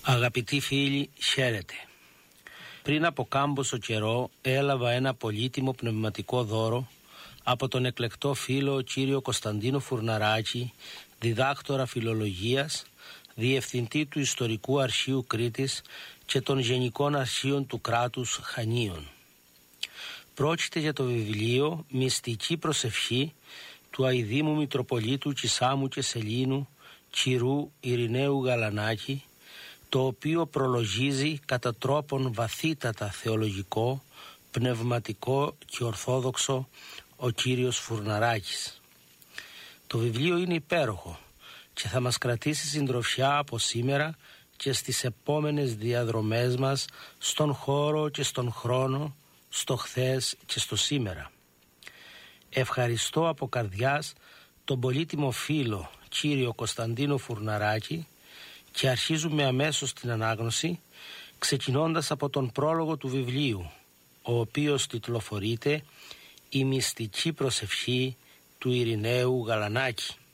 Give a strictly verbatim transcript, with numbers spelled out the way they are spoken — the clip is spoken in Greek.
Αγαπητοί φίλοι, χαίρετε. Πριν από κάμποσο καιρό έλαβα ένα πολύτιμο πνευματικό δώρο από τον εκλεκτό φίλο κύριο Κωνσταντίνο Φουρναράκη, διδάκτορα φιλολογίας, διευθυντή του Ιστορικού Αρχείου Κρήτης και των Γενικών Αρχείων του κράτους Χανίων. Πρόκειται για το βιβλίο «Μυστική προσευχή» του αηδήμου Μητροπολίτου Κισάμου και Σελήνου κυρού Ειρηναίου Γαλανάκη, το οποίο προλογίζει κατά τρόπον βαθύτατα θεολογικό, πνευματικό και ορθόδοξο ο κύριος Φουρναράκης. Το βιβλίο είναι υπέροχο και θα μας κρατήσει συντροφιά από σήμερα και στις επόμενες διαδρομές μας στον χώρο και στον χρόνο, στο χθες και στο σήμερα. Ευχαριστώ από καρδιάς τον πολύτιμο φίλο κύριο Κωνσταντίνο Φουρναράκη και αρχίζουμε αμέσως την ανάγνωση, ξεκινώντας από τον πρόλογο του βιβλίου, ο οποίος τιτλοφορείται «Η μυστική προσευχή του Ειρηναίου Γαλανάκη».